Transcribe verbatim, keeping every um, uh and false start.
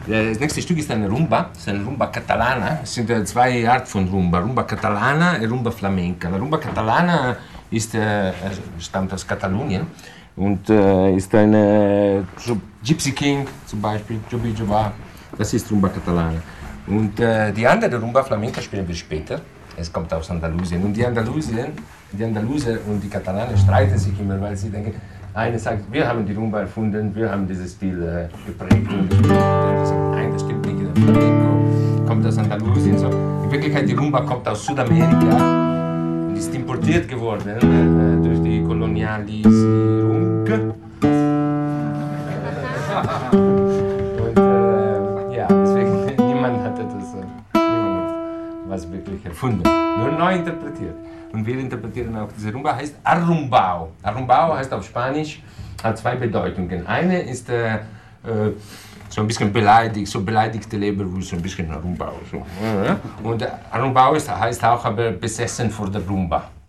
Das nächste Stück ist eine Rumba, das ist eine Rumba Catalana. Es sind zwei Arten von Rumba, Rumba Catalana und Rumba Flamenca. La Rumba Catalana ist, äh, stammt aus Katalonien und äh, ist eine so Gypsy King zum Beispiel, Joby Joba, das ist Rumba Catalana. Und äh, die andere Rumba Flamenca spielen wir später. Es kommt aus Andalusien. Und die Andalusien, die Andaluser und die Katalaner streiten sich immer, weil sie denken, einer sagt, wir haben die Rumba erfunden, wir haben diesen Stil äh, geprägt. Und der andere sagt, nein, das stimmt nicht. Der Flamenco kommt aus Andalusien. So. In Wirklichkeit, die Rumba kommt aus Südamerika und ist importiert geworden äh, durch die Kolonialisierung. Und äh, ja, deswegen, niemand hat etwas, äh, niemand hat was wirklich erfunden, nur neu interpretiert. Und wir interpretieren auch diese Rumba, heißt Arrumbao. Arrumbao heißt auf Spanisch, hat zwei Bedeutungen. Eine ist äh, so ein bisschen beleidigt, so beleidigte Leberwurst, so ein bisschen Arrumbao. So. Und Arrumbao ist, heißt auch aber besessen vor der Rumba.